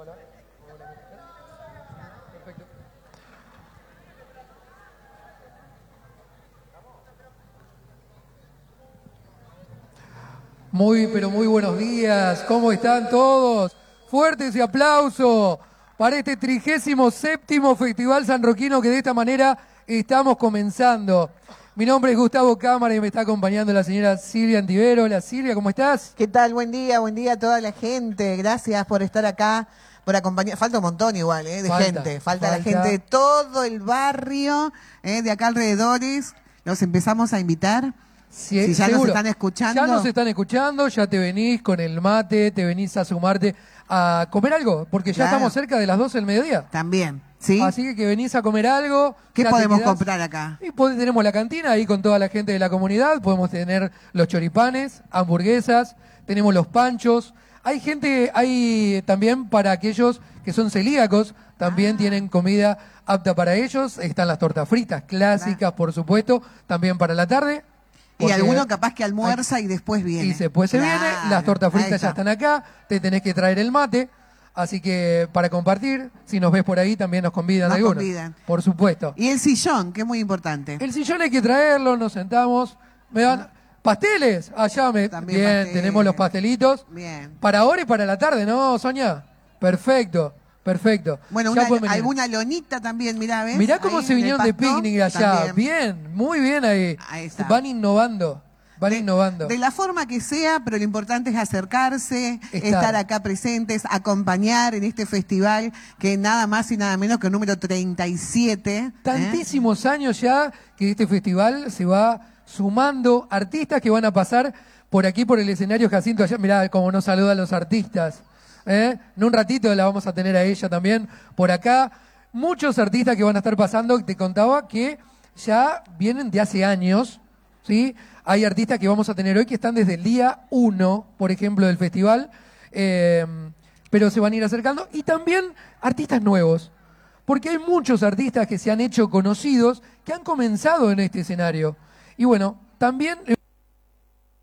Perfecto. Muy, pero muy buenos días. ¿Cómo están todos? Fuertes y aplauso para este 37º Festival Sanroquino que de esta manera estamos comenzando. Mi nombre es Gustavo Cámara y me está acompañando la señora Silvia Antivero. Hola Silvia, ¿cómo estás? ¿Qué tal? Buen día a toda la gente. Gracias por estar acá, por acompañar. Falta un montón igual, de gente. Falta la gente de todo el barrio, de acá alrededores. Los empezamos a invitar. Sí, si ya seguro. nos están escuchando. Ya nos están escuchando, ya te venís con el mate, te venís a sumarte a comer algo, porque ya Claro. estamos cerca de las 12 del mediodía. También, ¿sí? Así que venís a comer algo. ¿Qué ya te podemos quedás. comprar acá? Y tenemos la cantina ahí con toda la gente de la comunidad, podemos tener los choripanes, hamburguesas, tenemos los panchos. Hay también para aquellos que son celíacos, también tienen comida apta para ellos. Están las tortas fritas clásicas, por supuesto, también para la tarde. Y alguno capaz que almuerza y después viene. Y después se viene, las tortas fritas ya están acá, te tenés que traer el mate. Así que para compartir, si nos ves por ahí también nos convidan algunos. Por supuesto. Y el sillón, que es muy importante. El sillón hay que traerlo, nos sentamos. Me van pasteles, bien, pasteles. tenemos los pastelitos. Bien. Para ahora y para la tarde, ¿no, Sonia? Perfecto. Bueno, alguna lonita también, mirá, ¿ves? Mirá cómo ahí se vinieron de picnic allá. También. Bien, muy bien ahí. Ahí está. Van innovando. De la forma que sea, pero lo importante es acercarse, estar acá presentes, acompañar en este festival que nada más y nada menos que el número 37. Tantísimos años ya que este festival se va sumando artistas que van a pasar por aquí, por el escenario Jacinto. Allá, mirá cómo nos saludan los artistas. En un ratito la vamos a tener a ella también por acá. Muchos artistas que van a estar pasando. Te contaba que ya vienen de hace años, ¿sí? Hay artistas que vamos a tener hoy que están desde el día 1, por ejemplo, del festival, pero se van a ir acercando. Y también artistas nuevos, porque hay muchos artistas que se han hecho conocidos, que han comenzado en este escenario. Y bueno, también